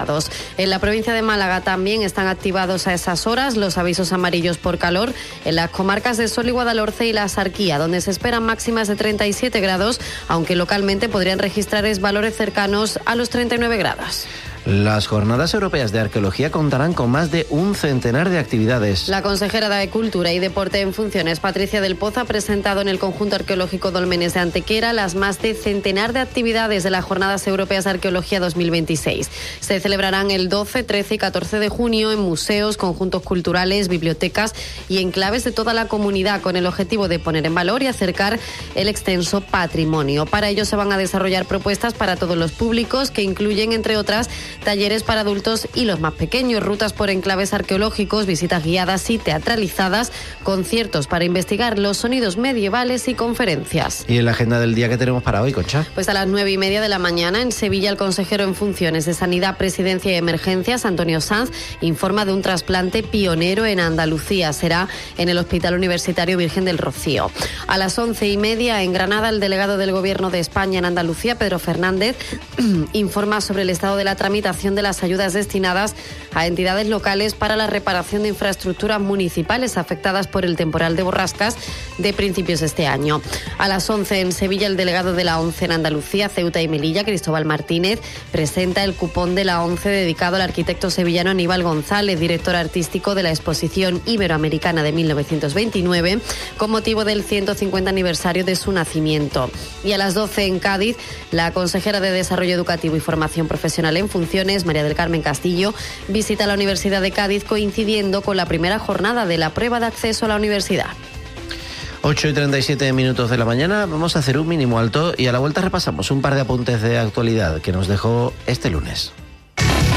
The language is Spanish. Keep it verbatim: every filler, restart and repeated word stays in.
grados. En la provincia de Málaga también están activados a esas horas los avisos amarillos por calor en las comarcas de Sol y Guadalhorce y la Axarquía, donde se esperan máximas de treinta y siete grados, aunque localmente podrían registrar valores cercanos a los treinta y nueve grados. Las Jornadas Europeas de Arqueología contarán con más de un centenar de actividades. La consejera de Cultura y Deporte en funciones, Patricia del Pozo, ha presentado en el Conjunto Arqueológico Dólmenes de Antequera las más de centenar de actividades de las Jornadas Europeas de Arqueología dos mil veintiséis. Se celebrarán el doce, trece y catorce de junio en museos, conjuntos culturales, bibliotecas y enclaves de toda la comunidad, con el objetivo de poner en valor y acercar el extenso patrimonio. Para ello se van a desarrollar propuestas para todos los públicos, que incluyen, entre otras, talleres para adultos y los más pequeños, rutas por enclaves arqueológicos, visitas guiadas y teatralizadas, conciertos para investigar los sonidos medievales y conferencias. ¿Y en la agenda del día que tenemos para hoy, Concha? Pues a las nueve y media de la mañana, en Sevilla, el consejero en funciones de Sanidad, Presidencia y Emergencias, Antonio Sanz, informa de un trasplante pionero en Andalucía. Será en el Hospital Universitario Virgen del Rocío. A las once y media, en Granada, el delegado del Gobierno de España en Andalucía, Pedro Fernández, informa sobre el estado de la tramitación de las ayudas destinadas a entidades locales para la reparación de infraestructuras municipales afectadas por el temporal de borrascas de principios de este año. A las once, en Sevilla, el delegado de la ONCE en Andalucía, Ceuta y Melilla, Cristóbal Martínez, presenta el cupón de la ONCE dedicado al arquitecto sevillano Aníbal González, director artístico de la Exposición Iberoamericana de mil novecientos veintinueve, con motivo del ciento cincuenta aniversario de su nacimiento. Y a las doce, en Cádiz, la consejera de Desarrollo Educativo y Formación Profesional en funciones, María del Carmen Castillo, visita la Universidad de Cádiz, coincidiendo con la primera jornada de la prueba de acceso a la universidad. ocho y treinta y siete minutos de la mañana, vamos a hacer un mínimo alto y a la vuelta repasamos un par de apuntes de actualidad que nos dejó este lunes.